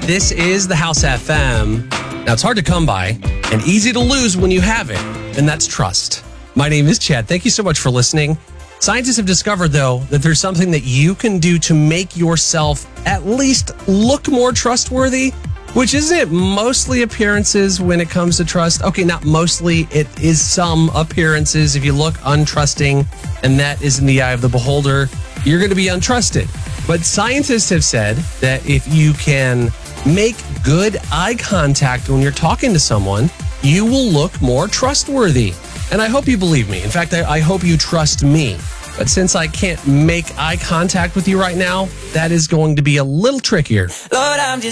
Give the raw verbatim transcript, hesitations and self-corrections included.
This is the House F M. Now, it's hard to come by and easy to lose when you have it, and that's trust. My name is Chad. Thank you so much for listening. Scientists have discovered, though, that there's something that you can do to make yourself at least look more trustworthy, which isn't it mostly appearances when it comes to trust? Okay, not mostly. It is some appearances. If you look untrusting, and that is in the eye of the beholder, you're going to be untrusted. But scientists have said that if you can make good eye contact when you're talking to someone, you will look more trustworthy. And I hope you believe me. In fact, I, I hope you trust me. But since I can't make eye contact with you right now, that is going to be a little trickier. Lord, I'm just